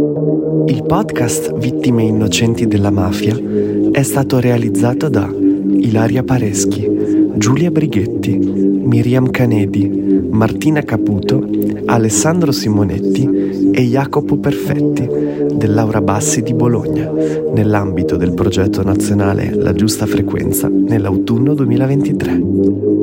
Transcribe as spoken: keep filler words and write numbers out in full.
Il podcast Vittime innocenti della mafia è stato realizzato da Ilaria Pareschi, Giulia Brighetti, Miriam Canedi, Martina Caputo, Alessandro Simonetti e Jacopo Perfetti dell'Aura Bassi di Bologna, nell'ambito del progetto nazionale La Giusta Frequenza nell'autunno duemilaventitré.